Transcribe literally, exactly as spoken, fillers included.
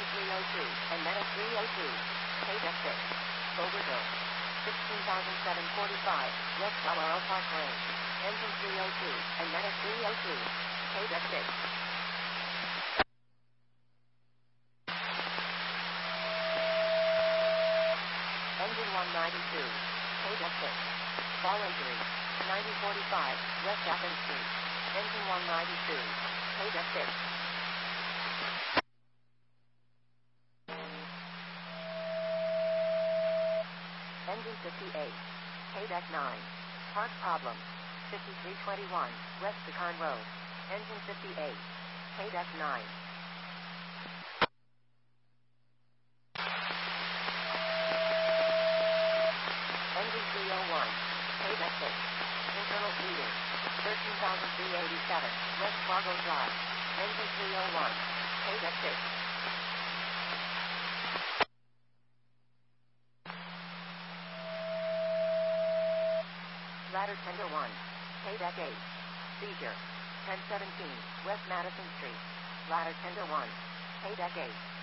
three oh two, and Meta three oh two. Page F six. Overville. sixteen thousand seven hundred forty-five, West Colorado Park Range. Engine three oh two, and Meta three oh two. Page F six. Engine one ninety-two. Page F six. Fall injury. ninety forty-five, West Athens Street. Engine one ninety-two. Page F six. Engine fifty-eight. Page F nine. Part problem. fifty-three twenty-one, West Pecan Road. Engine fifty-eight. Page F nine. Engine three oh one. Page F six. Internal bleeding. thirteen thousand three hundred eighty-seven, West Fargo Drive. Engine three oh one. Page F six. Ladder Tender one. Page F eight. Seizure. ten seventeen, West Madison Street. Ladder Tender one. Page F eight.